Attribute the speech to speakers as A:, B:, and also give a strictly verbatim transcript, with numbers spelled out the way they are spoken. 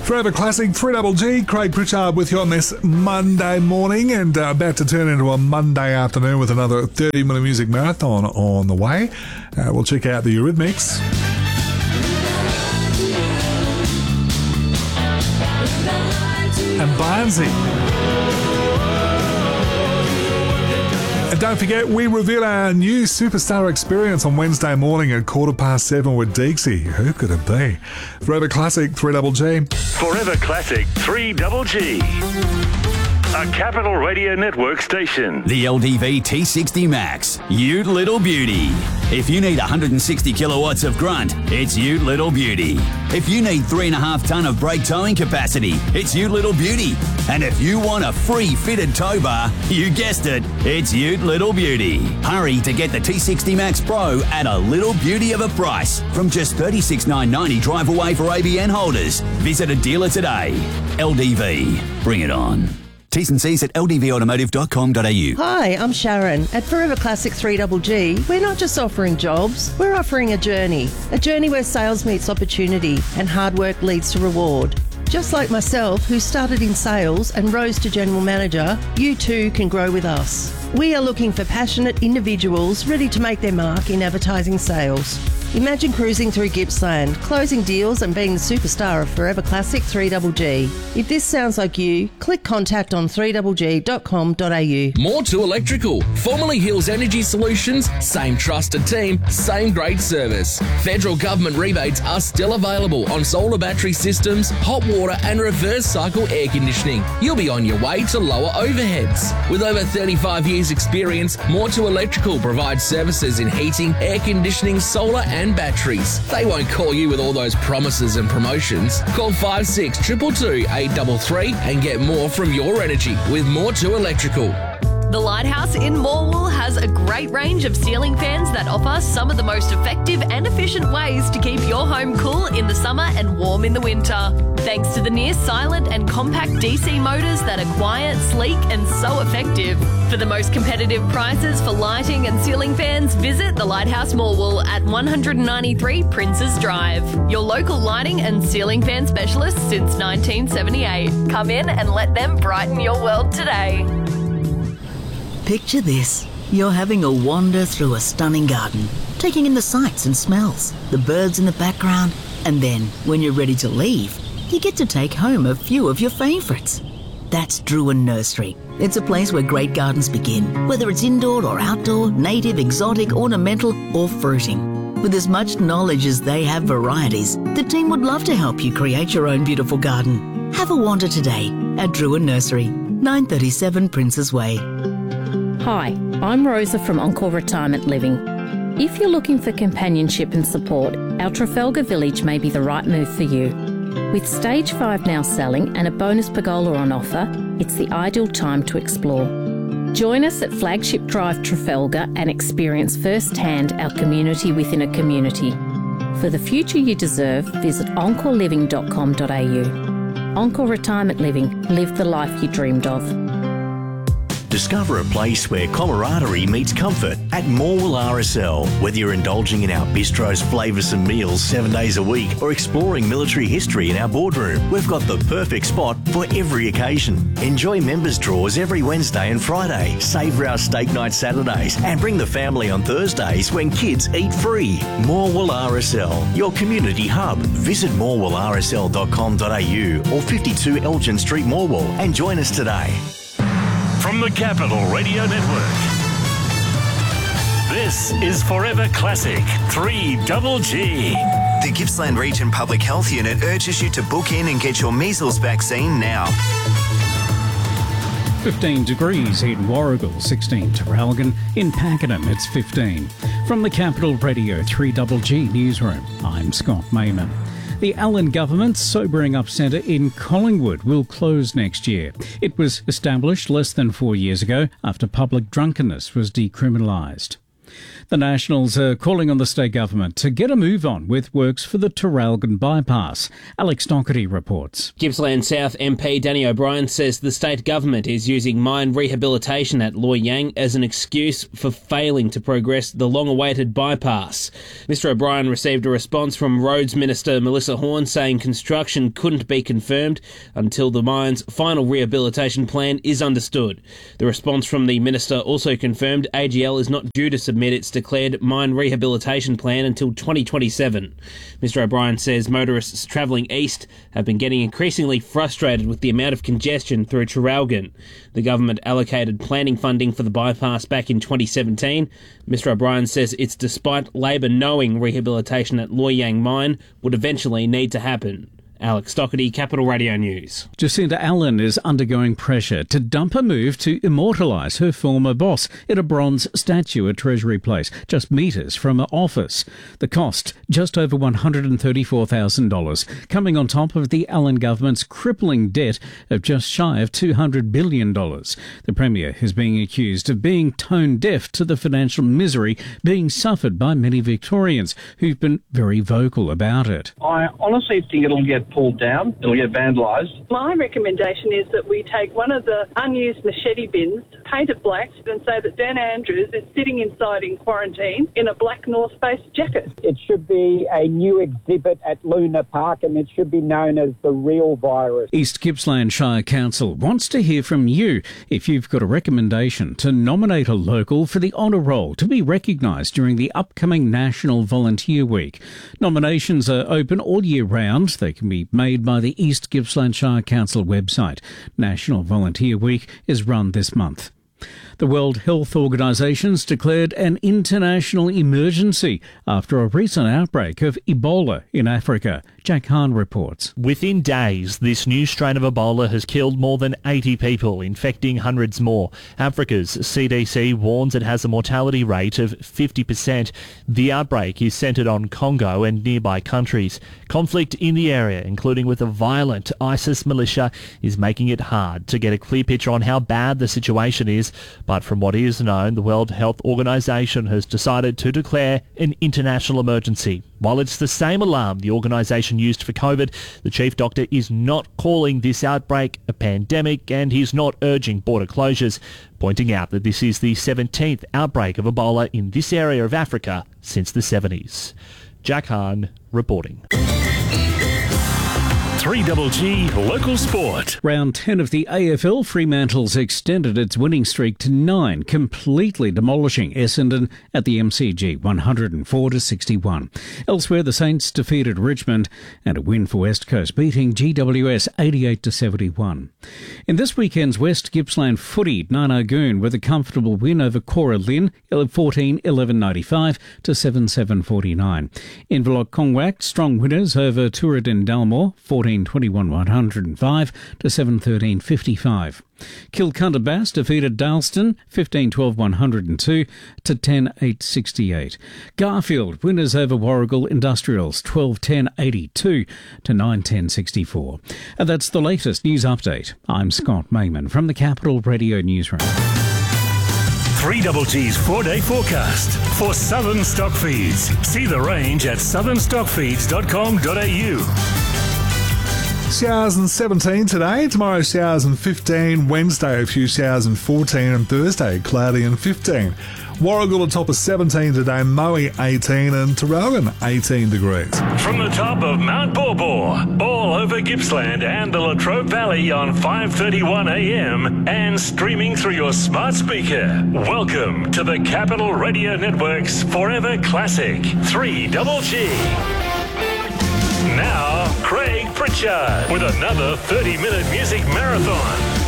A: Forever Classic, three Double G, Craig Pritchard with you on this Monday morning, and uh, about to turn into a Monday afternoon with another thirty minute music marathon on the way. Uh, we'll check out the Eurythmics. And Barnsey. And don't forget, we reveal our new Superstar experience on Wednesday morning at quarter past seven with Deeksy. Who could it be? Forever Classic, three Double G.
B: Forever Classic, three Double G. A Capital Radio Network station.
C: The L D V T sixty Max, Ute Little Beauty. If you need one hundred sixty kilowatts of grunt, it's Ute Little Beauty. If you need three and a half tonne of brake towing capacity, it's Ute Little Beauty. And if you want a free fitted tow bar, you guessed it, it's Ute Little Beauty. Hurry to get the T sixty Max Pro at a little beauty of a price from just thirty-six thousand nine hundred ninety drive away for A B N holders. Visit a dealer today. L D V, bring it on. T's and C's at l d v automotive dot com dot a u.
D: Hi, I'm Sharon. At Forever Classic three Double G, we're not just offering jobs, we're offering a journey. A journey where sales meets opportunity and hard work leads to reward. Just like myself, who started in sales and rose to general manager, you too can grow with us. We are looking for passionate individuals ready to make their mark in advertising sales. Imagine cruising through Gippsland, closing deals and being the superstar of Forever Classic three Double G. If this sounds like you, click contact on three double g dot com dot a u.
E: More to Electrical. Formerly Hills Energy Solutions, same trusted team, same great service. Federal government rebates are still available on solar battery systems, hot water and reverse cycle air conditioning. You'll be on your way to lower overheads. With over thirty-five years experience, More to Electrical provides services in heating, air conditioning, solar and and batteries. They won't call you with all those promises and promotions. Call five six two two two, eight three three and get more from your energy with More to Electrical.
F: The Lighthouse in Morwell has a great range of ceiling fans that offer some of the most effective and efficient ways to keep your home cool in the summer and warm in the winter. Thanks to the near silent and compact D C motors that are quiet, sleek and so effective. For the most competitive prices for lighting and ceiling fans, visit the Lighthouse Morwell at one ninety-three Princes Drive. Your local lighting and ceiling fan specialist since nineteen seventy-eight. Come in and let them brighten your world today.
G: Picture this. You're having a wander through a stunning garden, taking in the sights and smells, the birds in the background, and then, when you're ready to leave, you get to take home a few of your favourites. That's Druin Nursery. It's a place where great gardens begin, whether it's indoor or outdoor, native, exotic, ornamental, or fruiting. With as much knowledge as they have varieties, the team would love to help you create your own beautiful garden. Have a wander today at Druin Nursery, nine thirty-seven Princes Way.
H: Hi, I'm Rosa from Encore Retirement Living. If you're looking for companionship and support, our Trafalgar Village may be the right move for you. With Stage five now selling and a bonus pergola on offer, it's the ideal time to explore. Join us at Flagship Drive Trafalgar and experience firsthand our community within a community. For the future you deserve, visit encore living dot com dot a u. Encore Retirement Living. Live the life you dreamed of.
I: Discover a place where camaraderie meets comfort at Morwell R S L. Whether you're indulging in our bistro's flavoursome meals seven days a week or exploring military history in our boardroom, we've got the perfect spot for every occasion. Enjoy members' draws every Wednesday and Friday, savour our steak night Saturdays and bring the family on Thursdays when kids eat free. Morwell R S L, your community hub. Visit morwell r s l dot com dot a u or fifty-two Elgin Street, Morwell and join us today.
B: From the Capital Radio Network, this is Forever Classic three Double G.
J: The Gippsland Region Public Health Unit urges you to book in and get your measles vaccine now.
K: fifteen degrees in Warragul, sixteen Traralgon. In Pakenham, it's fifteen. From the Capital Radio three Double G Newsroom, I'm Scott Mayman. The Allen Government's Sobering Up Centre in Collingwood will close next year. It was established less than four years ago after public drunkenness was decriminalised. The Nationals are calling on the state government to get a move on with works for the Traralgon bypass. Alex Doherty reports.
L: Gippsland South M P Danny O'Brien says the state government is using mine rehabilitation at Loy Yang as an excuse for failing to progress the long-awaited bypass. Mister O'Brien received a response from Roads Minister Melissa Horne saying construction couldn't be confirmed until the mine's final rehabilitation plan is understood. The response from the minister also confirmed A G L is not due to submit its declared mine rehabilitation plan until twenty twenty-seven. Mister O'Brien says motorists travelling east have been getting increasingly frustrated with the amount of congestion through Traralgon. The government allocated planning funding for the bypass back in twenty seventeen. Mister O'Brien says it's despite Labor knowing rehabilitation at Loy Yang mine would eventually need to happen. Alex Doherty, Capital Radio News.
K: Jacinda Allen is undergoing pressure to dump a move to immortalise her former boss in a bronze statue at Treasury Place, just metres from her office. The cost, just over one hundred thirty-four thousand dollars, coming on top of the Allen government's crippling debt of just shy of two hundred billion dollars. The Premier is being accused of being tone-deaf to the financial misery being suffered by many Victorians who've been very vocal about it.
M: I honestly think it'll get pulled down, it'll get vandalised.
N: My recommendation is that we take one of the unused machete bins, paint it black, and say that Dan Andrews is sitting inside in quarantine in a black North Face jacket.
O: It should be a new exhibit at Luna Park and it should be known as the real virus.
K: East Gippsland Shire Council wants to hear from you if you've got a recommendation to nominate a local for the honour roll to be recognised during the upcoming National Volunteer Week. Nominations are open all year round. They can be made by the East Gippsland Shire Council website. National Volunteer Week is run this month. The World Health Organization's declared an international emergency after a recent outbreak of Ebola in Africa. Jack Hahn reports.
P: Within days, this new strain of Ebola has killed more than eighty people, infecting hundreds more. Africa's C D C warns it has a mortality rate of fifty percent. The outbreak is centred on Congo and nearby countries. Conflict in the area, including with a violent ISIS militia, is making it hard to get a clear picture on how bad the situation is. But from what is known, the World Health Organization has decided to declare an international emergency. While it's the same alarm the organisation used for COVID, the chief doctor is not calling this outbreak a pandemic and he's not urging border closures, pointing out that this is the seventeenth outbreak of Ebola in this area of Africa since the seventies. Jack Hahn reporting.
B: three G G Local Sport.
K: Round ten of the A F L, Fremantle's extended its winning streak to nine, completely demolishing Essendon at the M C G, one hundred four to sixty-one. Elsewhere, the Saints defeated Richmond and a win for West Coast, beating G W S eighty-eight to seventy-one. In this weekend's West Gippsland footy, Narnagoon with a comfortable win over Cora Lynn, fourteen eleven ninety-five to seven seven forty-nine. Inverloch Kongwak, strong winners over Turadin Dalmore, fourteen twenty-one one hundred five to seven thirteen fifty-five. Kilcunda Bass defeated Dalston fifteen twelve one hundred two to ten eight sixty-eight. Garfield winners over Warragul Industrials twelve ten eighty-two to nine ten sixty-four. And that's the latest news update. I'm Scott Mayman from the Capital Radio Newsroom.
B: three G G's four-day forecast for Southern Stock Feeds. See the range at southern stock feeds dot com dot a u.
A: Showers and seventeen today, tomorrow showers and fifteen, Wednesday a few showers and fourteen, and Thursday cloudy and fifteen. Warragul atop of seventeen today, Moe eighteen and Traralgon eighteen degrees.
B: From the top of Mount Borbor, all over Gippsland and the Latrobe Valley on five thirty-one a m and streaming through your smart speaker. Welcome to the Capital Radio Network's Forever Classic three G G. Now, Craig Pritchard with another thirty minute music marathon.